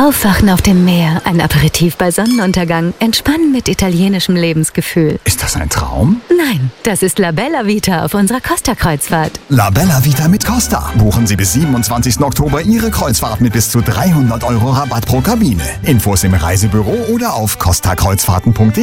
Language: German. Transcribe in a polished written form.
Aufwachen auf dem Meer, ein Aperitif bei Sonnenuntergang, entspannen mit italienischem Lebensgefühl. Ist das ein Traum? Nein, das ist La Bella Vita auf unserer Costa-Kreuzfahrt. La Bella Vita mit Costa. Buchen Sie bis 27. Oktober Ihre Kreuzfahrt mit bis zu 300 € Rabatt pro Kabine. Infos im Reisebüro oder auf costakreuzfahrten.de.